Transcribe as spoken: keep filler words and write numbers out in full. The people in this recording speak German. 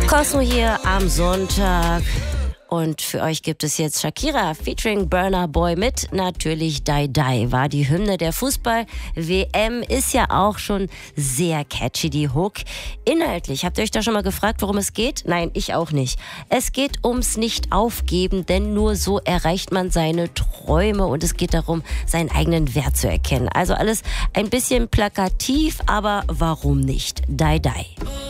Cosmo hier am Sonntag. Und für euch gibt es jetzt Shakira featuring Burna Boy mit natürlich Die Die. War die Hymne der Fußball-W M, ist ja auch schon sehr catchy, die Hook. Inhaltlich, habt ihr euch da schon mal gefragt, worum es geht? Nein, ich auch nicht. Es geht ums Nicht-Aufgeben, denn nur so erreicht man seine Träume und es geht darum, seinen eigenen Wert zu erkennen. Also alles ein bisschen plakativ, aber warum nicht? Die Die.